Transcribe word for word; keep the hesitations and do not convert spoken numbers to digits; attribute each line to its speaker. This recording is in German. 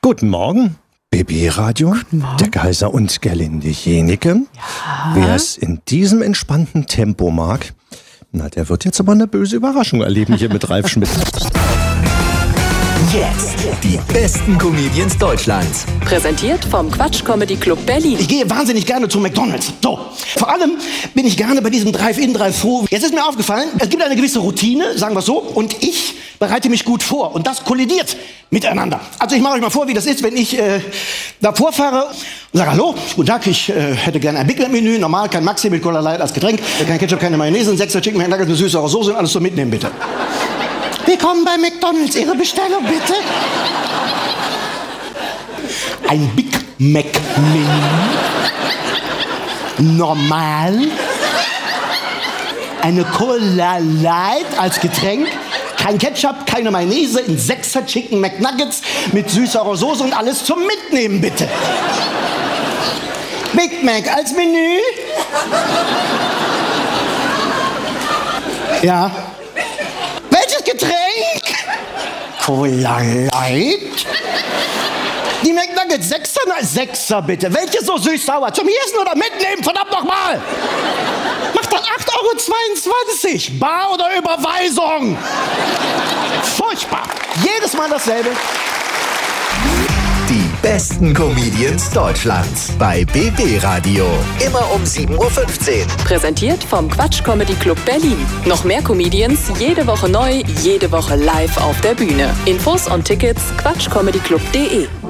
Speaker 1: Guten Morgen, B B-Radio, der Kaiser und Gerlinde Jenike.
Speaker 2: Ja.
Speaker 1: Wer es in diesem entspannten Tempo mag, na, der wird jetzt aber eine böse Überraschung erleben hier mit Ralf Schmidt.
Speaker 3: Jetzt die besten Comedians Deutschlands.
Speaker 4: Präsentiert vom Quatsch Comedy Club Berlin.
Speaker 5: Ich gehe wahnsinnig gerne zu McDonald's. So. Vor allem bin ich gerne bei diesem Drive-In, Drive-Thru. Jetzt ist mir aufgefallen, es gibt eine gewisse Routine, sagen wir so, und ich bereite mich gut vor. Und das kollidiert miteinander. Also ich mache euch mal vor, wie das ist, wenn ich äh, davor fahre und sage, hallo, guten Tag, ich äh, hätte gerne ein Big Mac-Menü, normal, kein Maxi mit Cola Light als Getränk, kein Ketchup, keine Mayonnaise, ein Sechser Chicken McNuggets, eine süße Soße und alles so mitnehmen, bitte. Willkommen bei McDonald's, Ihre Bestellung bitte. Ein Big Mac-Menü. Normal. Eine Cola Light als Getränk. Kein Ketchup, keine Mayonnaise, ein Sechser Chicken McNuggets mit süßer Soße und alles zum Mitnehmen, bitte. Big Mac als Menü. Ja. Welches Getränk? Cola Light? Die McNuggets, Sechser? Na, Sechser bitte. Welche so süß-sauer? Zum Essen oder mitnehmen? Verdammt nochmal! Macht dann acht Euro zweiundzwanzig. Bar oder Überweisung? Furchtbar. Jedes Mal dasselbe.
Speaker 3: Die besten Comedians Deutschlands bei B B-Radio. Immer um sieben Uhr fünfzehn.
Speaker 4: Präsentiert vom Quatsch Comedy Club Berlin. Noch mehr Comedians, jede Woche neu, jede Woche live auf der Bühne. Infos und Tickets quatschcomedyclub punkt de.